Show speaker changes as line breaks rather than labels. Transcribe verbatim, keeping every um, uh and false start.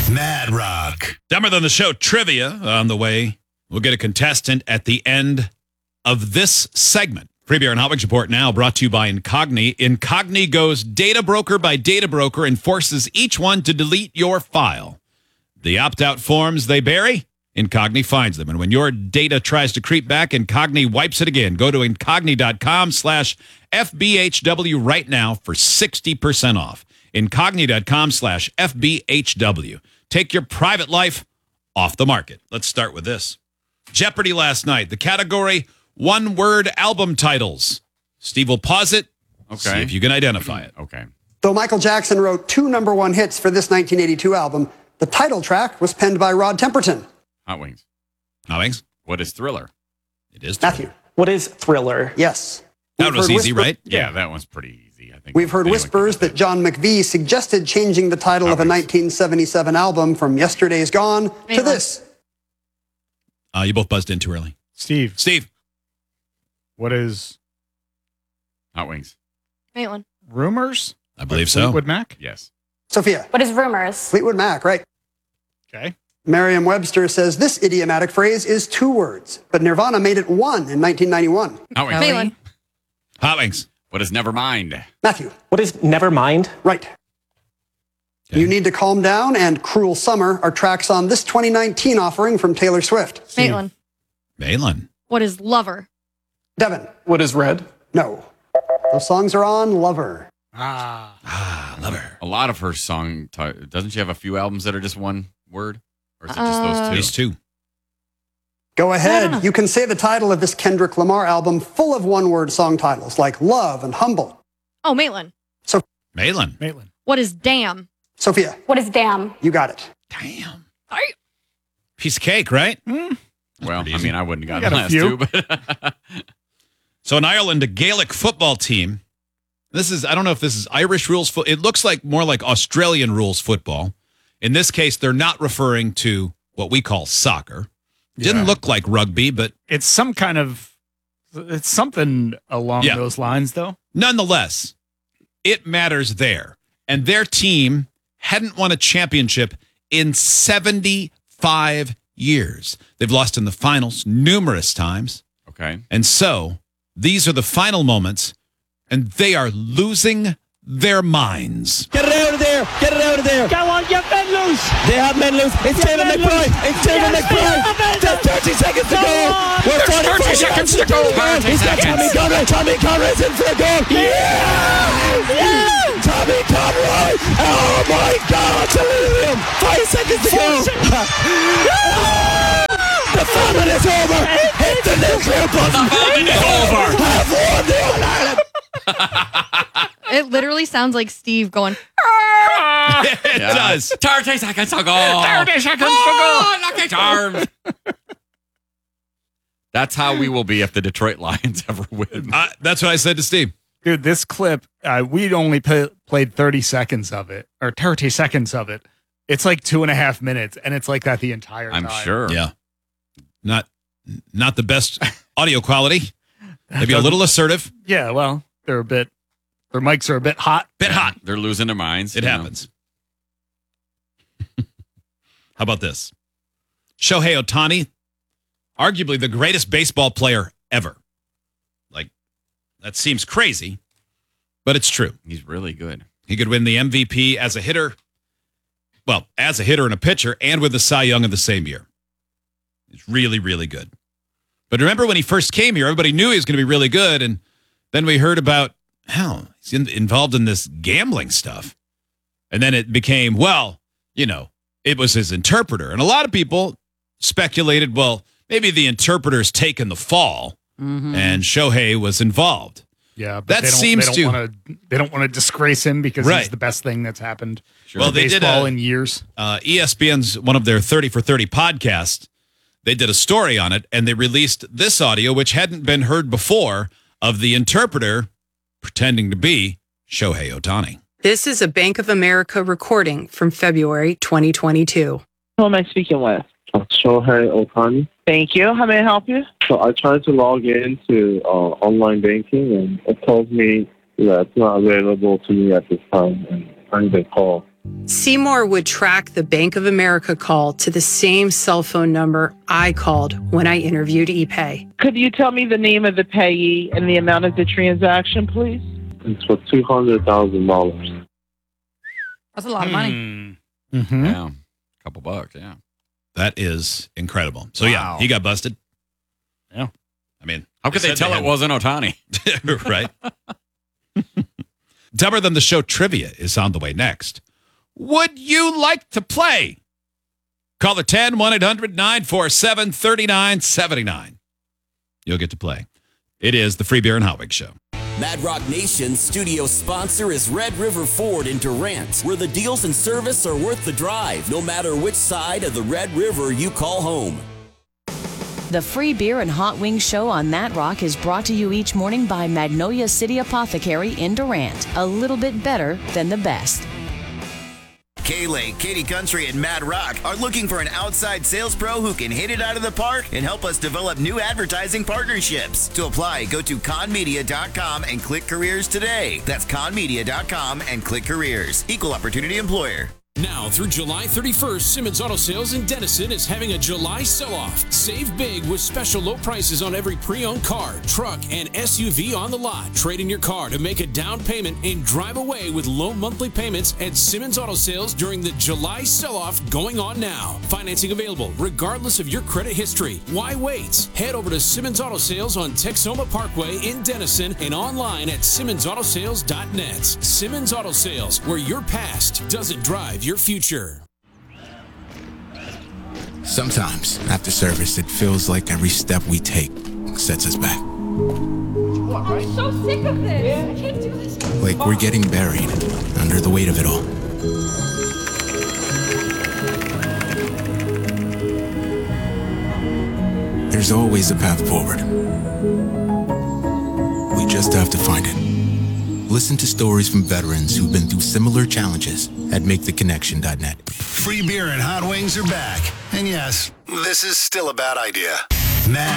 Mad Rock.
Dumber Than the Show trivia on the way. We'll get a contestant at the end of this segment. Free Beer and Hot Wings Report now brought to you by Incogni. Incogni goes data broker by data broker and forces each one to delete your file. The opt-out forms they bury, Incogni finds them. And when your data tries to creep back, Incogni wipes it again. Go to incogni.com slash FBHW right now for sixty percent off. Incogni.com slash FBHW. Take your private life off the market. Let's start with this. Jeopardy last night. The category, one-word album titles. Steve will pause it.
Okay.
See if you can identify it.
Okay.
Though Michael Jackson wrote two number one hits for this nineteen eighty-two album, the title track was penned by Rod Temperton.
Hot Wings.
Hot Wings?
What is Thriller?
It is.
Matthew.
What is Thriller?
Yes.
That
We've
was
heard
easy,
whisper-
right?
Yeah, that one's pretty easy, I think.
We've heard
Anyone
whispers
can get
that John McVie suggested changing the title of a nineteen seventy-seven album from Yesterday's Gone to this.
Uh, you both buzzed in too early.
Steve,
Steve.
what is
Hot Wings.
Maitland.
Rumors?
I believe
By
so.
Fleetwood Mac?
Yes.
Sophia.
What is rumors?
Fleetwood Mac, right.
Okay.
Merriam-Webster says this idiomatic phrase is two words, but Nirvana made it one in nineteen ninety-one.
Hot Wings.
Maitland.
Hot Wings.
What is Nevermind?
Matthew.
What is Nevermind?
Right.
Okay.
You Need to Calm Down and Cruel Summer are tracks on this twenty nineteen offering from Taylor Swift.
Maitland.
Malin.
What is lover?
Devin.
What is Red?
No. Those songs are on Lover.
Ah.
Ah, love her.
A lot of her song, t- doesn't she have a few albums that are just one word? Or is it just those two?
These two.
Go
I don't know.
ahead. You can say the title of this Kendrick Lamar album full of one-word song titles like Love and Humble.
Oh, Maitland.
Malin.
Maitland.
What is damn?
Sophia.
What is damn?
You got it.
Damn.
I,
Piece of cake, right?
Well,
pretty
I
easy.
mean, I wouldn't have
You
gotten
got
the
a
last
few.
two, but
So in Ireland, a Gaelic football team. This is, I don't know if this is Irish rules. Fo- it looks like more like Australian rules football. In this case, they're not referring to what we call soccer. Didn't
Yeah.
look like rugby, but
It's some kind of, it's something along
Yeah.
those lines, though.
nonetheless, it matters there. And their team hadn't won a championship in seventy-five years. They've lost in the finals numerous times.
okay.
And so these are the final moments, and they are losing their minds.
Get it out of there! Get it out of there! Go on, get men loose! They have men loose. It's David McBride! It's David McBride! There's thirty seconds to go! We're thirty seconds to go! He's got Tommy Conroy! Tommy Conroy's in for a goal! Yeah! Yeah! Tommy Conroy! Oh my God! Delirium! Five seconds to go! The famine is over! Hit the nuclear button! The famine is over! Have won the All-Ireland!
it literally sounds like Steve going,
It
Yeah.
does.
thirty seconds to go.
thirty seconds
Oh, lucky charms. That's how we will be if the Detroit Lions ever win.
Uh, that's what I said to Steve.
Dude, this clip, uh, we'd only p- played thirty seconds of it, or thirty seconds of it. It's like two and a half minutes, and it's like that the entire time.
I'm sure.
Yeah. Not not the best audio quality. Maybe a little assertive.
Yeah, well, they're a bit, their mics are a bit hot.
Bit hot.
They're losing their minds.
It
you know.
happens. How about this? Shohei Ohtani, arguably the greatest baseball player ever. Like, that seems crazy, but it's true.
He's really good.
He could win the M V P as a hitter, well, as a hitter and a pitcher, and with the Cy Young in the same year. He's really, really good. But remember when he first came here, everybody knew he was going to be really good, and then we heard about, hell, he's in, involved in this gambling stuff. And then it became, well, you know, it was his interpreter. And a lot of people speculated, well, maybe the interpreter's taken the fall, and Shohei was involved.
Yeah, but
That
they don't,
seems
they
to-
don't want to. They don't want to disgrace him because
Right.
he's the best thing that's happened.
Sure.
Well,
to
they did
baseball
a-
in years.
Uh, E S P N's one of their thirty for thirty podcasts. They did a story on it, and they released this audio, which hadn't been heard before, of the interpreter pretending to be Shohei Ohtani.
This is a Bank of America recording from February twenty twenty-two.
Who am I speaking with?
Shohei Ohtani.
Thank you. How may I help you?
So I tried to log in to uh, online banking, and it tells me that it's not available to me at this time, and I need to call.
Seymour would track the Bank of America call to the same cell phone number I called when I interviewed ePay.
Could you tell me the name of the payee and the amount of the transaction, please?
It's for two hundred thousand dollars.
That's a lot of money.
Hmm. Mm-hmm.
Yeah. A couple bucks, yeah.
That is incredible. So,
Wow.
yeah, he got busted.
Yeah.
I mean,
How could
I
they
said to
tell it
him-
wasn't Otani?
right? Dumber Than the Show trivia is on the way next. Would you like to play? Call it ten, one eight hundred nine four seven, three nine seven nine. You'll get to play. It is the Free Beer and Hot Wings Show.
Mad Rock Nation's studio sponsor is Red River Ford in Durant, where the deals and service are worth the drive, no matter which side of the Red River you call home.
The Free Beer and Hot Wings Show on Mad Rock is brought to you each morning by Magnolia City Apothecary in Durant. A little bit better than the best.
K-Lake, Katy Country, and Mad Rock are looking for an outside sales pro who can hit it out of the park and help us develop new advertising partnerships. To apply, go to con media dot com and click careers today. That's con media dot com and click careers. Equal opportunity employer.
Now through July thirty-first, Simmons Auto Sales in Denison is having a July sell-off. Save big with special low prices on every pre-owned car, truck, and S U V on the lot. Trade in your car to make a down payment and drive away with low monthly payments at Simmons Auto Sales during the July sell-off going on now. Financing available regardless of your credit history. Why wait? Head over to Simmons Auto Sales on Texoma Parkway in Denison and online at simmons auto sales dot net. Simmons Auto Sales, where your past doesn't drive your future.
Sometimes, after service, it feels like every step we take sets us back.
I'm so sick of this. I can't do this.
Like we're getting buried under the weight of it all. There's always a path forward. We just have to find it. Listen to stories from veterans who've been through similar challenges at make the connection dot net.
Free beer and hot wings are back. And yes, this is still a bad idea. Mad